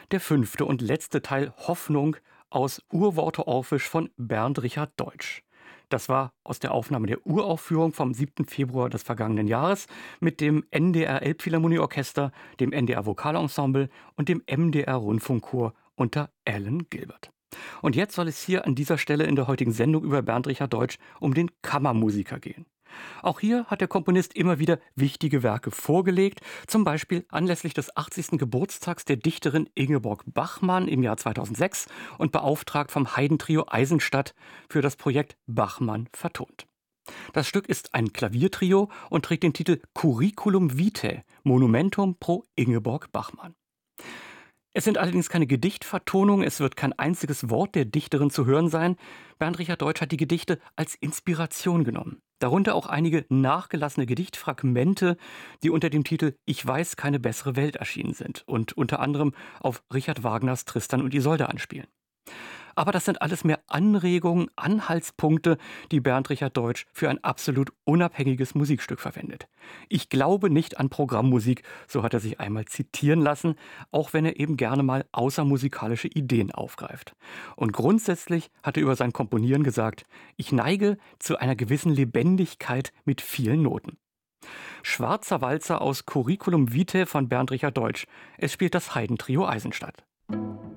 der fünfte und letzte Teil Hoffnung aus Urworte Orphisch von Bernd Richard Deutsch. Das war aus der Aufnahme der Uraufführung vom 7. Februar des vergangenen Jahres mit dem NDR Elbphilharmonieorchester, dem NDR Vokalensemble und dem MDR Rundfunkchor unter Alan Gilbert. Und jetzt soll es hier an dieser Stelle in der heutigen Sendung über Bernd Richard Deutsch um den Kammermusiker gehen. Auch hier hat der Komponist immer wieder wichtige Werke vorgelegt, zum Beispiel anlässlich des 80. Geburtstags der Dichterin Ingeborg Bachmann im Jahr 2006 und beauftragt vom Haydn-Trio Eisenstadt für das Projekt Bachmann vertont. Das Stück ist ein Klaviertrio und trägt den Titel Curriculum Vitae, Monumentum pro Ingeborg Bachmann. Es sind allerdings keine Gedichtvertonungen, es wird kein einziges Wort der Dichterin zu hören sein. Bernd Richard Deutsch hat die Gedichte als Inspiration genommen. Darunter auch einige nachgelassene Gedichtfragmente, die unter dem Titel »Ich weiß keine bessere Welt« erschienen sind und unter anderem auf Richard Wagners Tristan und Isolde anspielen. Aber das sind alles mehr Anregungen, Anhaltspunkte, die Bernd Richard Deutsch für ein absolut unabhängiges Musikstück verwendet. Ich glaube nicht an Programmmusik, so hat er sich einmal zitieren lassen, auch wenn er eben gerne mal außermusikalische Ideen aufgreift. Und grundsätzlich hat er über sein Komponieren gesagt, ich neige zu einer gewissen Lebendigkeit mit vielen Noten. Schwarzer Walzer aus Curriculum Vitae von Bernd Richard Deutsch. Es spielt das Haydn-Trio Eisenstadt.